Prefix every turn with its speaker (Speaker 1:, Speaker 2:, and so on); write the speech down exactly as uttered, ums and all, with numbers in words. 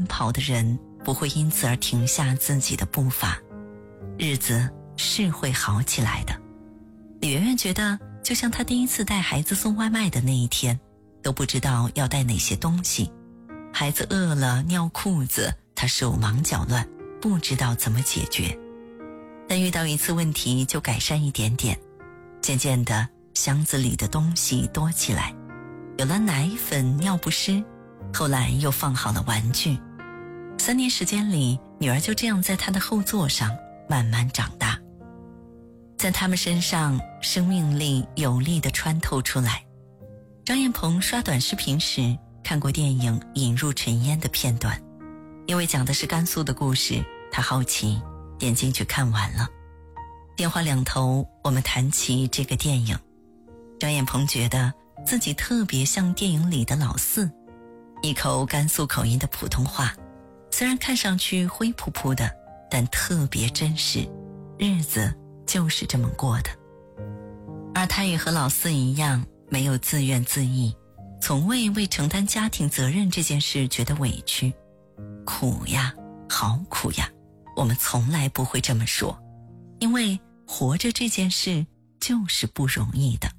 Speaker 1: 跑的人不会因此而停下自己的步伐，日子是会好起来的。李媛媛觉得，就像她第一次带孩子送外卖的那一天，都不知道要带哪些东西，孩子饿了尿裤子，她手忙脚乱，不知道怎么解决。但遇到一次问题就改善一点点，渐渐的箱子里的东西多起来，有了奶粉、尿不湿，后来又放好了玩具。三年时间里，女儿就这样在她的后座上慢慢长大。在他们身上，生命力有力地穿透出来。张彦鹏刷短视频时看过电影《引入尘烟》的片段，因为讲的是甘肃的故事，他好奇点进去看完了。电话两头我们谈起这个电影，张彦鹏觉得自己特别像电影里的老四，一口甘肃口音的普通话，虽然看上去灰扑扑的，但特别真实，日子就是这么过的。而他也和老四一样，没有自怨自艾，从未为承担家庭责任这件事觉得委屈。苦呀，好苦呀，我们从来不会这么说，因为活着这件事就是不容易的。